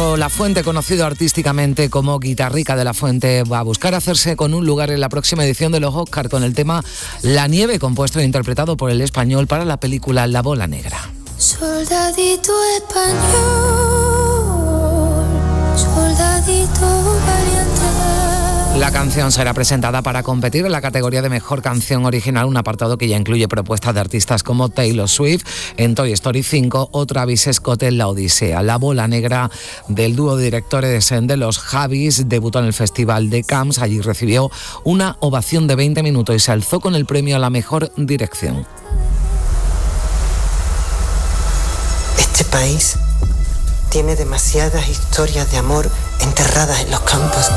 Álvaro Lafuente, conocido artísticamente como Guitarrica de la Fuente, va a buscar hacerse con un lugar en la próxima edición de los Oscar con el tema La Nieve, compuesto e interpretado por el español para la película La Bola Negra. Soldadito español, soldadito valiente. La canción será presentada para competir en la categoría de Mejor Canción Original, un apartado que ya incluye propuestas de artistas como Taylor Swift en Toy Story 5 o Travis Scott en La Odisea. La Bola Negra, del dúo de directores de los Javis, debutó en el Festival de Cannes. Allí recibió una ovación de 20 minutos y se alzó con el premio a la mejor dirección. Este país tiene demasiadas historias de amor enterradas en los campos.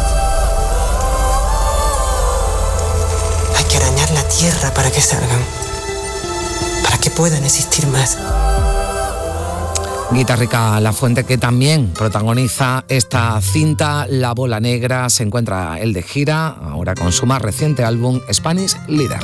Hay que arañar la tierra para que salgan, para que puedan existir más. Guitarrica Lafuente, que también protagoniza esta cinta, La Bola Negra, se encuentra él de gira, ahora con su más reciente álbum, Spanish Leader.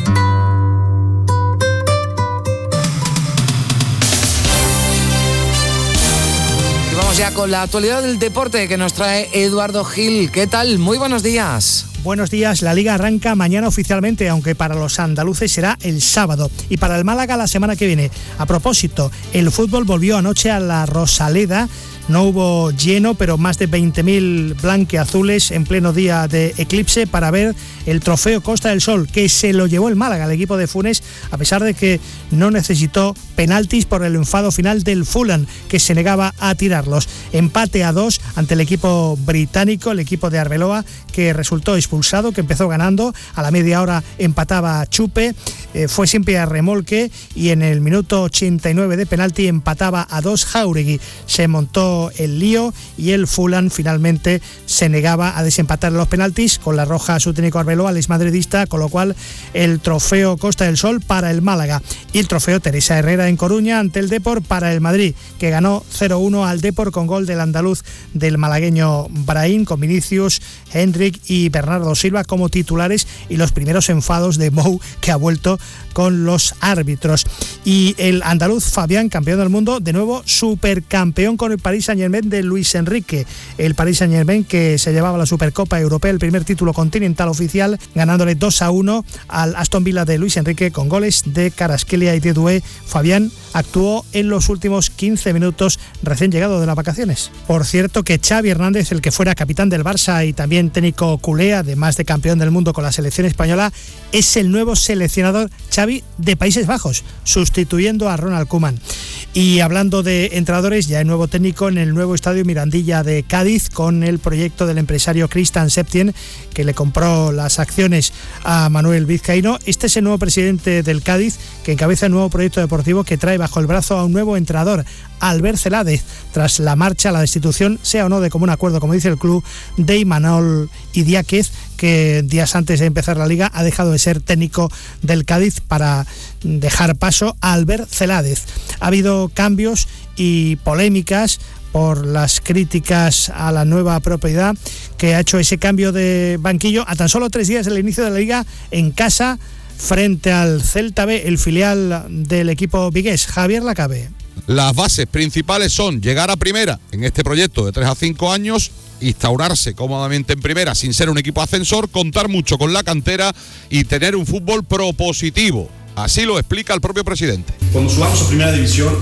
Y vamos ya con la actualidad del deporte que nos trae Eduardo Gil. ¿Qué tal? Muy buenos días. Buenos días, la Liga arranca mañana oficialmente, aunque para los andaluces será el sábado y para el Málaga la semana que viene. A propósito, el fútbol volvió anoche a la Rosaleda. No hubo lleno, pero más de 20.000 blanquiazules en pleno día de eclipse para ver el trofeo Costa del Sol, que se lo llevó el Málaga, el equipo de Funes, a pesar de que no necesitó penaltis por el enfado final del Fulham, que se negaba a tirarlos. Empate a 2 ante el equipo británico, el equipo de Arbeloa, que resultó expulsado, que empezó ganando. A la media hora empataba Chupe, fue siempre a remolque, y en el minuto 89 de penalti empataba a 2 Jauregui. Se montó el lío y el Fulham finalmente se negaba a desempatar los penaltis con la roja a su técnico Arbeloa, el exmadridista, con lo cual el trofeo Costa del Sol para el Málaga y el trofeo Teresa Herrera en Coruña ante el Depor para el Madrid, que ganó 0-1 al Depor con gol del andaluz del malagueño Brahim, con Vinicius, Hendrik y Bernardo Silva como titulares, y los primeros enfados de Mou, que ha vuelto con los árbitros. Y el andaluz Fabián, campeón del mundo, de nuevo supercampeón con el Paris Saint-Germain de Luis Enrique. El Paris Saint-Germain, que se llevaba la Supercopa Europea, el primer título continental oficial, ganándole 2-1 al Aston Villa de Luis Enrique con goles de Kvaratskhelia y de Doué. Fabián actuó en los últimos 15 minutos recién llegado de las vacaciones. Por cierto, que Xavi Hernández, el que fuera capitán del Barça y también técnico culé, además de campeón del mundo con la selección española, es el nuevo seleccionador Xavi de Países Bajos, sustituyendo a Ronald Koeman. Y hablando de entrenadores, ya hay nuevo técnico en el nuevo estadio Mirandilla de Cádiz, con el proyecto del empresario Cristian Septien, que le compró las acciones a Manuel Vizcaíno. Este es el nuevo presidente del Cádiz, que encabeza el nuevo proyecto deportivo que trae bajo el brazo a un nuevo entrenador, Albert Celades, tras la marcha a la destitución, sea o no de común acuerdo, como dice el club, de Imanol Idiáquez, que días antes de empezar la liga ha dejado de ser técnico del Cádiz para dejar paso a Albert Celades. Ha habido cambios y polémicas por las críticas a la nueva propiedad que ha hecho ese cambio de banquillo a tan solo 3 días del inicio de la liga en casa frente al Celta B, el filial del equipo vigués. Javier Lacabe. Las bases principales son llegar a primera en este proyecto de 3 a 5 años, instaurarse cómodamente en primera sin ser un equipo ascensor, contar mucho con la cantera y tener un fútbol propositivo. Así lo explica el propio presidente. Cuando subamos a primera división,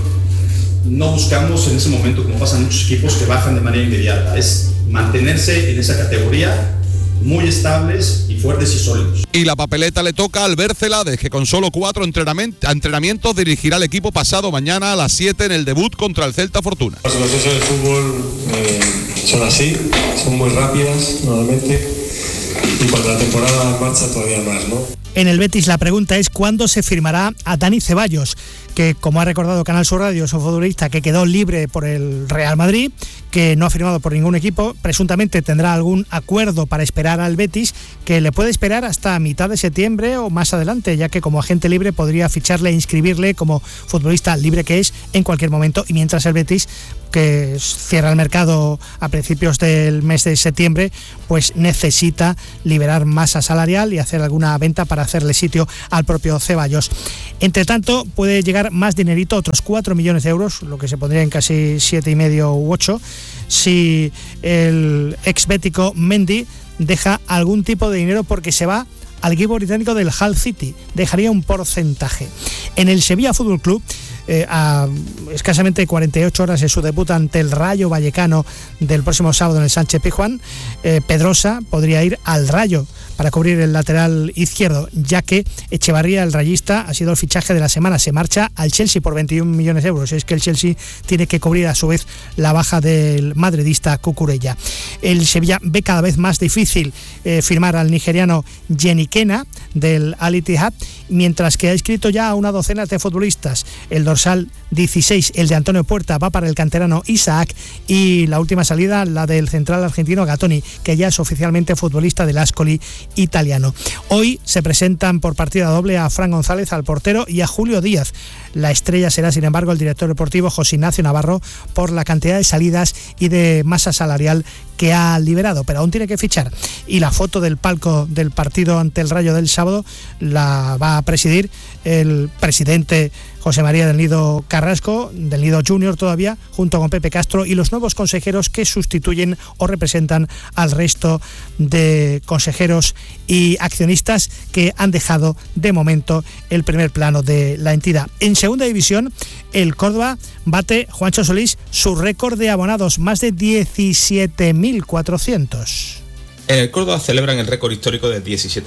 no buscamos en ese momento, como pasan muchos equipos, que bajan de manera inmediata. Es mantenerse en esa categoría muy estables y fuertes y sólidos. Y la papeleta le toca a Albert Celades, que con solo 4 entrenamientos dirigirá al equipo pasado mañana a las 7 en el debut contra el Celta Fortuna. Las situaciones del fútbol son así, son muy rápidas normalmente, y cuando la temporada marcha todavía más, ¿no? En el Betis la pregunta es cuándo se firmará a Dani Ceballos, que, como ha recordado Canal Sur Radio, es un futbolista que quedó libre por el Real Madrid, que no ha firmado por ningún equipo. Presuntamente tendrá algún acuerdo para esperar al Betis, que le puede esperar hasta mitad de septiembre o más adelante, ya que como agente libre podría ficharle e inscribirle como futbolista libre que es en cualquier momento. Y mientras el Betis, que cierra el mercado a principios del mes de septiembre, pues necesita liberar masa salarial y hacer alguna venta para hacerle sitio al propio Ceballos. Entre tanto, puede llegar sumar más dinerito, otros 4 millones de euros, lo que se pondría en casi 7,5 u 8, si el ex bético Mendy deja algún tipo de dinero porque se va al equipo británico del Hull City, dejaría un porcentaje. En el Sevilla Fútbol Club, a escasamente 48 horas de su debut ante el Rayo Vallecano del próximo sábado en el Sánchez Pizjuán, Pedrosa podría ir al Rayo para cubrir el lateral izquierdo, ya que Echevarría, el rayista, ha sido el fichaje de la semana. Se marcha al Chelsea por 21 millones de euros. Es que el Chelsea tiene que cubrir a su vez la baja del madridista Cucurella. El Sevilla ve cada vez más difícil firmar al nigeriano Yenikena del Al Ittihad, mientras que ha inscrito ya a una docena de futbolistas. El dorsal 16, el de Antonio Puerta, va para el canterano Isaac, y la última salida, la del central argentino Gattoni, que ya es oficialmente futbolista del Ascoli italiano. Hoy se presentan por partida doble a Fran González, al portero, y a Julio Díaz. La estrella será, sin embargo, el director deportivo José Ignacio Navarro, por la cantidad de salidas y de masa salarial que ha liberado, pero aún tiene que fichar. Y la foto del palco del partido ante el Rayo del sábado la va a presidir el presidente José María del Nido Carrasco, del Nido Junior todavía, junto con Pepe Castro y los nuevos consejeros que sustituyen o representan al resto de consejeros y accionistas que han dejado de momento el primer plano de la entidad. En segunda división, el Córdoba bate, Juancho Solís, su récord de abonados, más de 17.400. En el Córdoba celebran el récord histórico de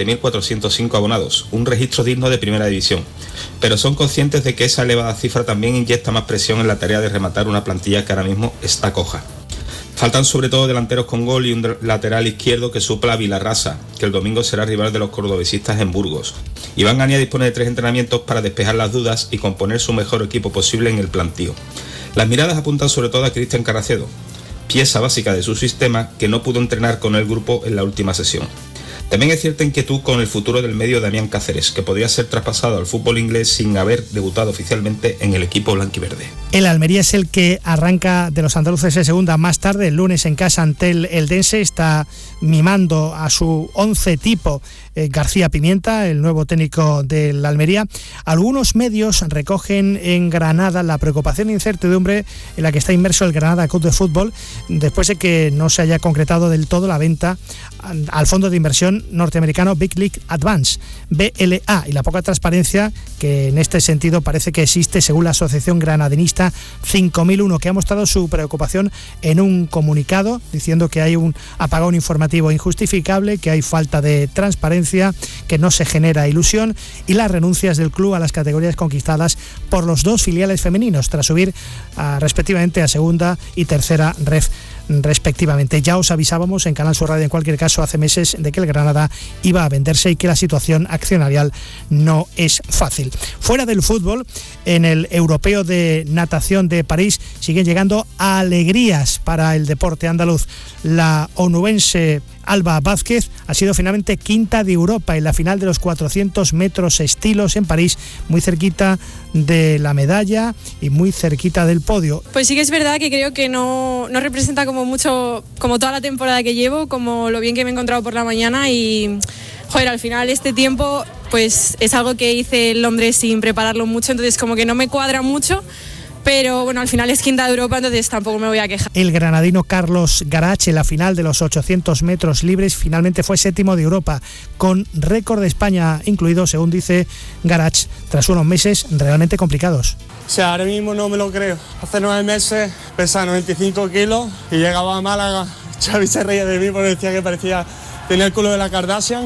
17.405 abonados, un registro digno de primera división, pero son conscientes de que esa elevada cifra también inyecta más presión en la tarea de rematar una plantilla que ahora mismo está coja. Faltan sobre todo delanteros con gol y un lateral izquierdo que supla a Vilarrasa, que el domingo será rival de los cordobesistas en Burgos. Iván Gania dispone de 3 entrenamientos para despejar las dudas y componer su mejor equipo posible en el plantío. Las miradas apuntan sobre todo a Cristian Carracedo, pieza básica de su sistema, que no pudo entrenar con el grupo en la última sesión. También hay cierta inquietud con el futuro del medio Damián Cáceres, que podría ser traspasado al fútbol inglés sin haber debutado oficialmente en el equipo blanquiverde. El Almería es el que arranca de los andaluces en segunda más tarde, el lunes en casa ante el Eldense. Está mimando a su 11 tipo García Pimienta, el nuevo técnico del Almería. Algunos medios recogen en Granada la preocupación e incertidumbre en la que está inmerso el Granada Club de Fútbol después de que no se haya concretado del todo la venta al fondo de inversión norteamericano Big League Advance, BLA, y la poca transparencia que en este sentido parece que existe según la Asociación Granadinista 5001, que ha mostrado su preocupación en un comunicado diciendo que hay un apagón informativo injustificable, que hay falta de transparencia, que no se genera ilusión, y las renuncias del club a las categorías conquistadas por los 2 filiales femeninos tras subir respectivamente a segunda y tercera ref respectivamente. Ya os avisábamos en Canal Sur Radio, en cualquier caso, hace meses, de que el Granada iba a venderse y que la situación accionarial no es fácil. Fuera del fútbol, en el Europeo de Natación de París siguen llegando alegrías para el deporte andaluz. La onubense Alba Vázquez ha sido finalmente quinta de Europa en la final de los 400 metros estilos en París, muy cerquita de la medalla y muy cerquita del podio. Pues sí que es verdad que creo que no representa como mucho, como toda la temporada que llevo, como lo bien que me he encontrado por la mañana, y joder, al final este tiempo pues es algo que hice en Londres sin prepararlo mucho, entonces como que no me cuadra mucho. Pero bueno, al final es quinta de Europa, entonces tampoco me voy a quejar. El granadino Carlos Garach, en la final de los 800 metros libres, finalmente fue 7º de Europa, con récord de España incluido, según dice Garach, tras unos meses realmente complicados. O sea, ahora mismo no me lo creo. Hace 9 meses pesaba 95 kilos y llegaba a Málaga. Xavi se reía de mí porque decía que tenía el culo de la Kardashian.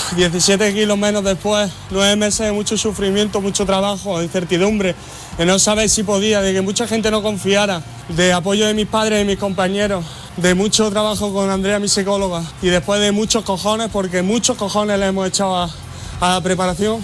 17 kilos menos después, 9 meses de mucho sufrimiento, mucho trabajo, incertidumbre, de no saber si podía, de que mucha gente no confiara, de apoyo de mis padres y mis compañeros, de mucho trabajo con Andrea, mi psicóloga, y después de muchos cojones, porque muchos cojones le hemos echado a la preparación.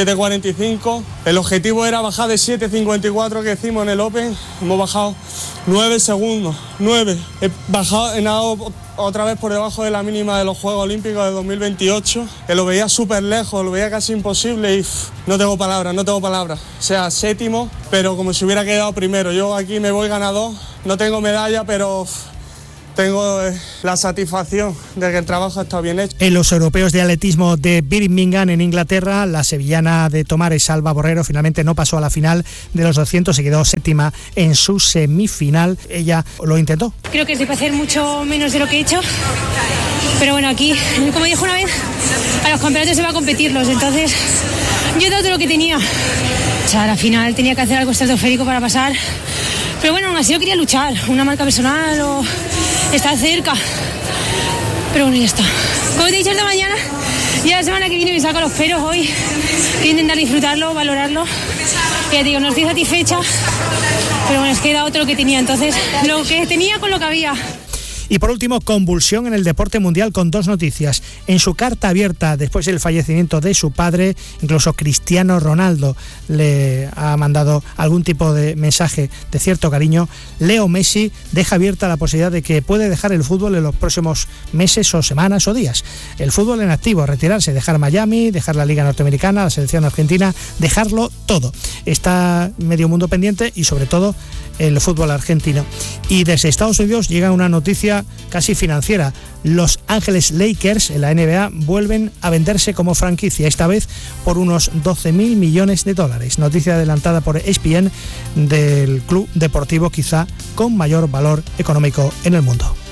7.45, el objetivo era bajar de 7.54 que hicimos en el Open, hemos bajado 9 segundos, 9, he nadado otra vez por debajo de la mínima de los Juegos Olímpicos de 2028, que lo veía súper lejos, lo veía casi imposible y no tengo palabras. O sea, 7º, pero como si hubiera quedado primero. Yo aquí me voy ganador, no tengo medalla, pero tengo la satisfacción de que el trabajo ha estado bien hecho. En los europeos de atletismo de Birmingham, en Inglaterra, la sevillana de Tomares Alba Borrero finalmente no pasó a la final de los 200, se quedó séptima en su semifinal. Ella lo intentó. Creo que estoy para hacer mucho menos de lo que he hecho, pero bueno, aquí, como dijo una vez, a los campeonatos se va a competirlos, entonces yo he dado todo lo que tenía. O sea, a la final tenía que hacer algo estratosférico para pasar, pero bueno, aún así yo quería luchar, una marca personal o estar cerca, pero bueno, ya está. Como te he dicho esta mañana, ya la semana que viene me saco los peros, hoy quiero intentar disfrutarlo, valorarlo. Ya te digo, no estoy satisfecha, pero bueno, es que he dado todo lo que tenía, entonces lo que tenía con lo que había. Y por último, convulsión en el deporte mundial con dos noticias. En su carta abierta después del fallecimiento de su padre, incluso Cristiano Ronaldo le ha mandado algún tipo de mensaje de cierto cariño. Leo Messi deja abierta la posibilidad de que puede dejar el fútbol en los próximos meses o semanas o días. El fútbol en activo, retirarse, dejar Miami, dejar la Liga Norteamericana, la selección argentina, dejarlo todo. Está medio mundo pendiente y sobre todo el fútbol argentino. Y desde Estados Unidos llega una noticia casi financiera. Los Ángeles Lakers en la NBA vuelven a venderse como franquicia, esta vez por unos 12.000 millones de dólares. Noticia adelantada por ESPN del club deportivo quizá con mayor valor económico en el mundo.